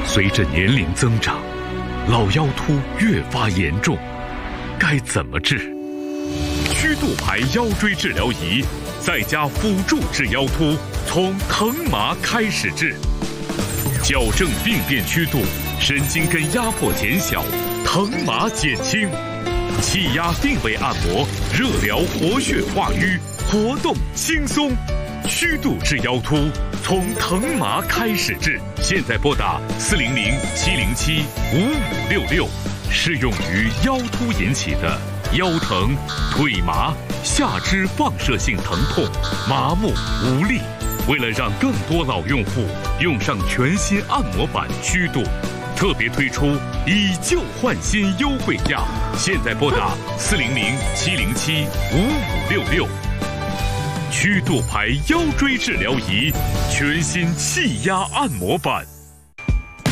随着年龄增长，老腰突越发严重，该怎么治？曲度牌腰椎治疗仪在家辅助治腰突，从疼麻开始治，矫正病变曲度，神经根压迫减小，疼麻减轻，气压定位按摩，热疗活血化瘀，活动轻松。曲度治腰突，从疼麻开始治。现在拨打400-707-5566，适用于腰突引起的腰疼、腿麻、下肢放射性疼痛、麻木无力。为了让更多老用户用上全新按摩板曲度，特别推出以旧换新优惠价。现在拨打400-707-5566。曲度牌腰椎治疗仪，全新气压按摩板。